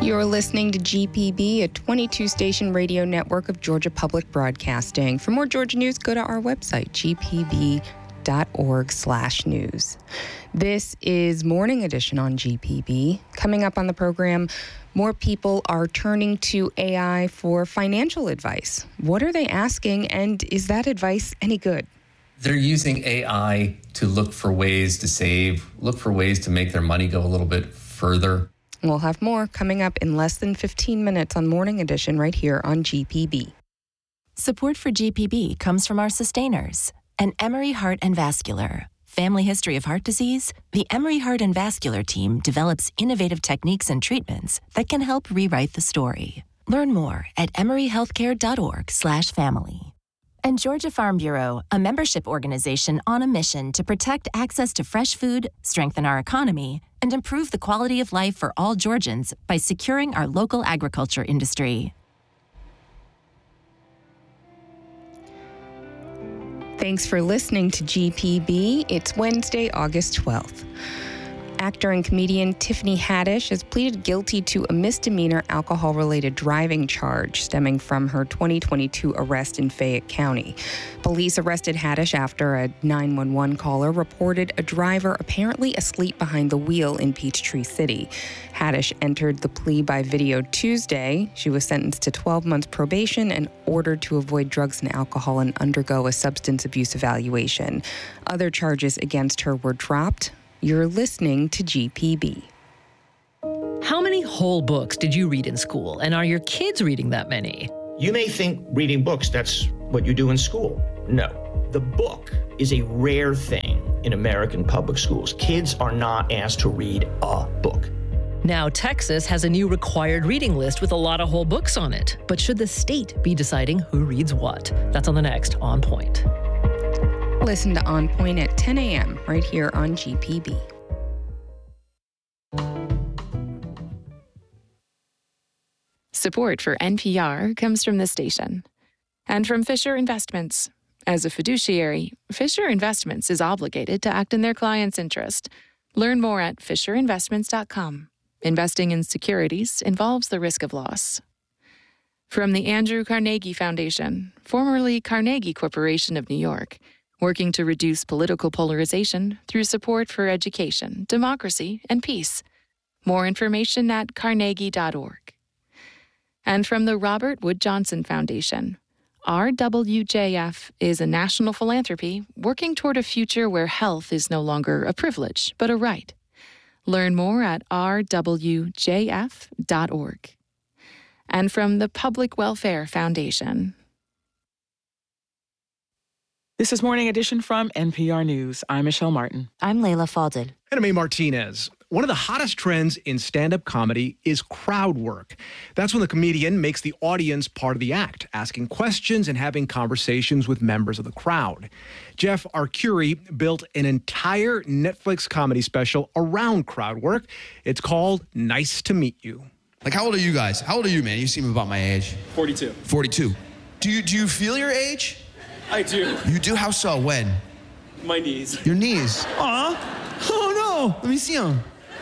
You're listening to GPB, a 22-station radio network of Georgia Public Broadcasting. For more Georgia news, go to our website, gpb.org/news. This is Morning Edition on GPB. Coming up on the program, more people are turning to AI for financial advice. What are they asking, and is that advice any good? They're using AI to look for ways to save, look for ways to make their money go a little bit further. We'll have more coming up in less than 15 minutes on Morning Edition right here on GPB. Support for GPB comes from our sustainers and Emory Heart and Vascular. Family history of heart disease? The Emory Heart and Vascular team develops innovative techniques and treatments that can help rewrite the story. Learn more at emoryhealthcare.org/family. And Georgia Farm Bureau, a membership organization on a mission to protect access to fresh food, strengthen our economy, and improve the quality of life for all Georgians by securing our local agriculture industry. Thanks for listening to GPB. It's Wednesday, August 12th. Actor and comedian Tiffany Haddish has pleaded guilty to a misdemeanor alcohol-related driving charge stemming from her 2022 arrest in Fayette County. Police arrested Haddish after a 911 caller reported a driver apparently asleep behind the wheel in Peachtree City. Haddish entered the plea by video Tuesday. She was sentenced to 12 months probation and ordered to avoid drugs and alcohol and undergo a substance abuse evaluation. Other charges against her were dropped. You're listening to GPB. How many whole books did you read in school? And are your kids reading that many? You may think reading books, that's what you do in school. No. The book is a rare thing in American public schools. Kids are not asked to read a book. Now, Texas has a new required reading list with a lot of whole books on it. But should the state be deciding who reads what? That's on the next On Point. Listen to On Point at 10 a.m. right here on GPB. Support for NPR comes from this station and from Fisher Investments. As a fiduciary, Fisher Investments is obligated to act in their client's interest. Learn more at fisherinvestments.com. Investing in securities involves the risk of loss. From the Andrew Carnegie Foundation, formerly Carnegie Corporation of New York, working to reduce political polarization through support for education, democracy, and peace. More information at carnegie.org. And from the Robert Wood Johnson Foundation, RWJF is a national philanthropy working toward a future where health is no longer a privilege, but a right. Learn more at rwjf.org. And from the Public Welfare Foundation. This is Morning Edition from NPR News. I'm Michelle Martin. I'm Layla Falded. And I'm A. Martinez. One of the hottest trends in stand-up comedy is crowd work. That's when the comedian makes the audience part of the act, asking questions and having conversations with members of the crowd. Jeff Arcuri built an entire Netflix comedy special around crowd work. It's called Nice to Meet You. Like, how old are you guys? How old are you, man? You seem about my age. 42. 42. Do you feel your age? I do. You do? How so? When? My knees. Your knees? Aw. Oh, no. Let me see them.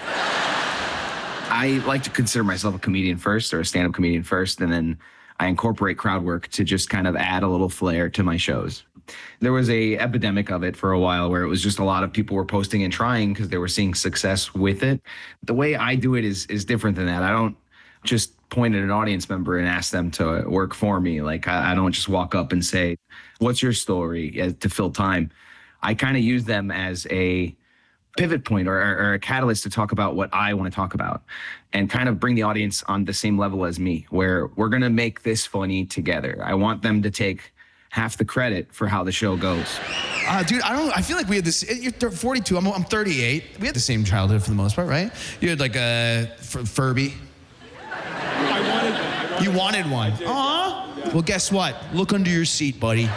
I like to consider myself a comedian first, or a stand-up comedian first, and then I incorporate crowd work to just kind of add a little flair to my shows. There was a epidemic of it for a while where it was just a lot of people were posting and trying because they were seeing success with it. The way I do it is different than that. I don't just point at an audience member and ask them to work for me. Like, I don't just walk up and say, what's your story, to fill time. I kind of use them as a pivot point or a catalyst to talk about what I want to talk about and kind of bring the audience on the same level as me, where we're going to make this funny together. I want them to take half the credit for how the show goes. Dude, I feel like we had this, you're 42, I'm 38. We had the same childhood for the most part, right? You had like a Furby. I wanted one. You wanted one? Aw. Yeah. Well, guess what? Look under your seat, buddy.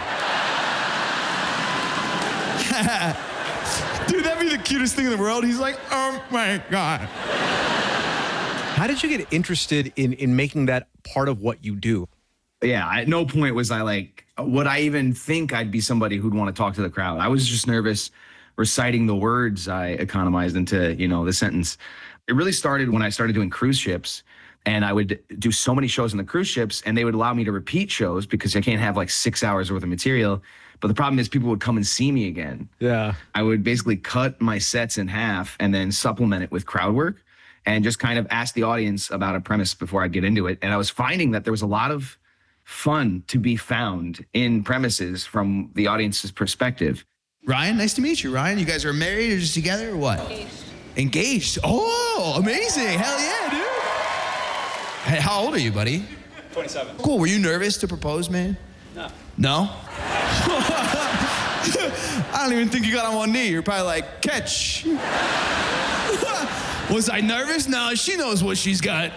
Dude, that'd be the cutest thing in the world. He's like, oh my God. How did you get interested in making that part of what you do? Yeah, at no point was I like, would I even think I'd be somebody who'd want to talk to the crowd? I was just nervous reciting the words I economized into, the sentence. It really started when I started doing cruise ships. And I would do so many shows on the cruise ships, and they would allow me to repeat shows because I can't have like 6 hours worth of material. But the problem is people would come and see me again. Yeah. I would basically cut my sets in half and then supplement it with crowd work and just kind of ask the audience about a premise before I get into it. And I was finding that there was a lot of fun to be found in premises from the audience's perspective. Ryan, nice to meet you. Ryan, you guys are married or just together or what? Engaged. Oh, amazing. Hell yeah, dude. Hey, how old are you, buddy? 27. Cool. Were you nervous to propose, man? No. No? I don't even think you got on one knee. You're probably like, catch. Was I nervous? No, she knows what she's got.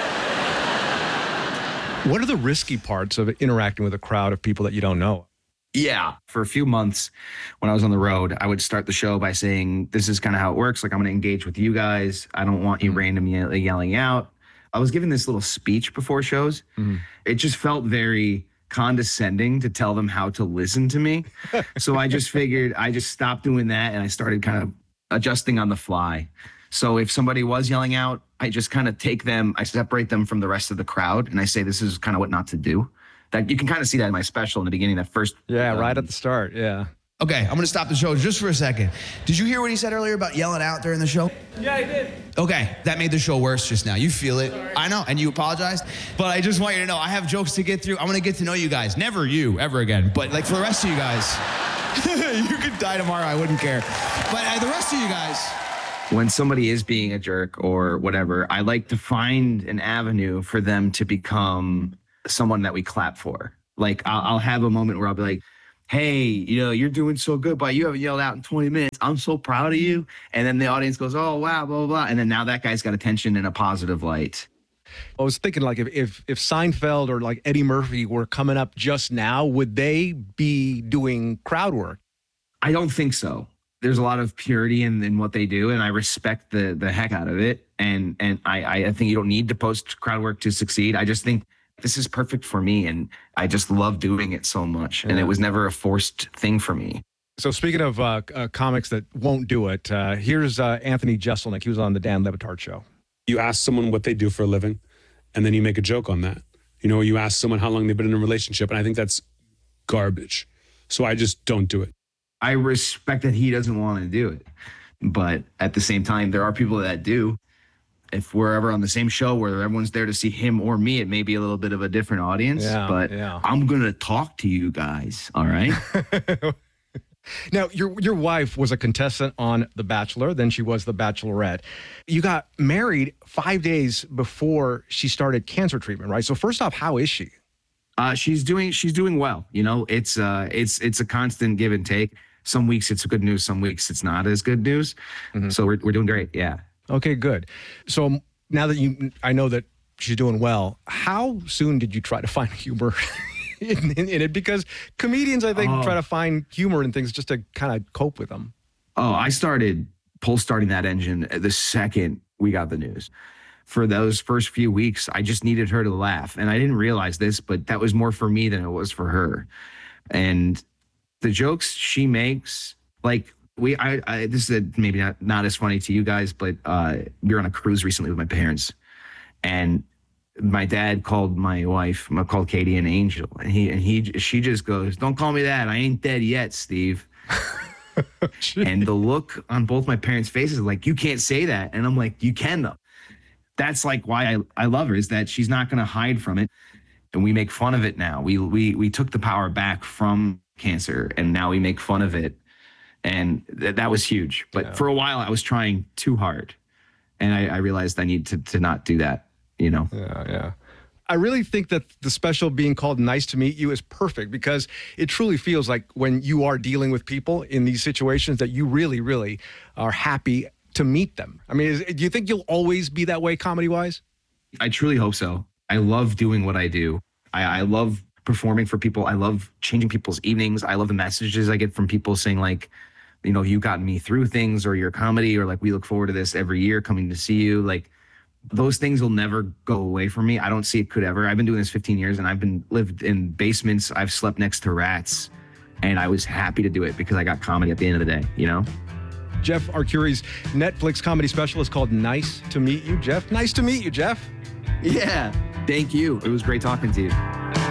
What are the risky parts of interacting with a crowd of people that you don't know? Yeah. For a few months when I was on the road, I would start the show by saying, this is kind of how it works. Like, I'm going to engage with you guys. I don't want you randomly yelling out. I was giving this little speech before shows. It just felt very condescending to tell them how to listen to me. So I just figured I just stopped doing that and I started kind of adjusting on the fly. So if somebody was yelling out, I just kind of I separate them from the rest of the crowd and I say, this is kind of what not to do. That you can kind of see that in my special in the beginning, that first. Yeah, right at the start. Yeah. Okay, I'm going to stop the show just for a second. Did you hear what he said earlier about yelling out during the show? Yeah, I did. Okay, that made the show worse just now. You feel it. Sorry. I know, and you apologized. But I just want you to know, I have jokes to get through. I'm going to get to know you guys. Never you, ever again. But like for the rest of you guys, you could die tomorrow. I wouldn't care. But the rest of you guys. When somebody is being a jerk or whatever, I like to find an avenue for them to become someone that we clap for. Like I'll have a moment where I'll be like, hey, you're doing so good, but you haven't yelled out in 20 minutes. I'm so proud of you. And then the audience goes, oh, wow, blah, blah, blah. And then now that guy's got attention in a positive light. I was thinking, like, if Seinfeld or like Eddie Murphy were coming up just now, would they be doing crowd work? I don't think so. There's a lot of purity in what they do, and I respect the heck out of it. And I think you don't need to post crowd work to succeed. I just think this is perfect for me, and I just love doing it so much. And it was never a forced thing for me. So speaking of comics that won't do it, here's Anthony Jeselnik. He was on the Dan Le Batard Show. You ask someone what they do for a living, and then you make a joke on that. You ask someone how long they've been in a relationship, and I think that's garbage. So I just don't do it. I respect that he doesn't want to do it. But at the same time, there are people that do. If we're ever on the same show where everyone's there to see him or me, it may be a little bit of a different audience. But I'm going to talk to you guys, all right? Now, your wife was a contestant on The Bachelor, then she was The Bachelorette. You got married 5 days before she started cancer treatment, right? So first off, how is she? She's doing well. It's a constant give and take. Some weeks it's good news, some weeks it's not as good news. Mm-hmm. So we're doing great. Yeah. Okay, good. So now that I know that she's doing well, how soon did you try to find humor in it? Because comedians, I think, try to find humor in things just to kind of cope with them. Oh, I started starting that engine the second we got the news. For those first few weeks, I just needed her to laugh. And I didn't realize this, but that was more for me than it was for her. And the jokes she makes, like, this is maybe not as funny to you guys, but we were on a cruise recently with my parents. And my dad called my wife, called Katie an angel. And she just goes, don't call me that. I ain't dead yet, Steve. And the look on both my parents' faces, like, you can't say that. And I'm like, you can though. That's like why I love her, is that she's not going to hide from it. And we make fun of it now. We took the power back from cancer and now we make fun of it. And that was huge. But for a while I was trying too hard. And I realized I need to not do that, Yeah. I really think that the special being called Nice to Meet You is perfect because it truly feels like when you are dealing with people in these situations that you really, really are happy to meet them. I mean, do you think you'll always be that way comedy-wise? I truly hope so. I love doing what I do. I love performing for people. I love changing people's evenings. I love the messages I get from people saying like, you got me through things, or your comedy, or like, we look forward to this every year coming to see you. Like, those things will never go away from me. I don't see it could ever. I've been doing this 15 years and I've lived in basements. I've slept next to rats, and I was happy to do it because I got comedy at the end of the day, Jeff Arcuri's Netflix comedy special is called Nice to Meet You. Jeff, nice to meet you, Jeff. Yeah. Thank you. It was great talking to you.